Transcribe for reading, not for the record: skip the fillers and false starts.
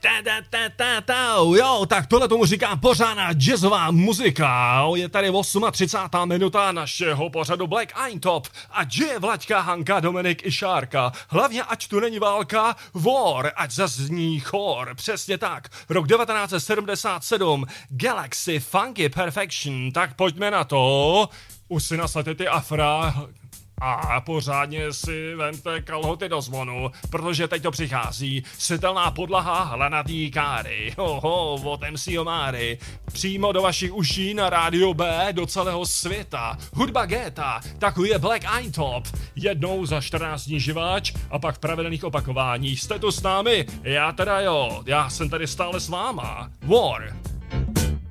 Jo, tak tohle tomu říká pořádná jazzová muzika. Je tady 38. minuta našeho pořadu Black Eintop a je Vlaďka, Hanka, Dominik i Šárka. Hlavně ať tu není válka, war, ať zazní chor. Přesně tak. Rok 1977, Galaxy Funky Perfection. Tak pojďme na to. Už si nasaďte ty afra a pořádně si vemte kalhoty do zvonu, protože teď to přichází. Světelná podlaha, hlanatý káry. Hoho, od MC Omáry. Přímo do vašich uší na rádio B do celého světa. Hudba Géta, takový je Black Eintop. Jednou za 14 dní živáč a pak v pravidelných opakování. Jste tu s námi? Já teda jo, já jsem tady stále s váma. War.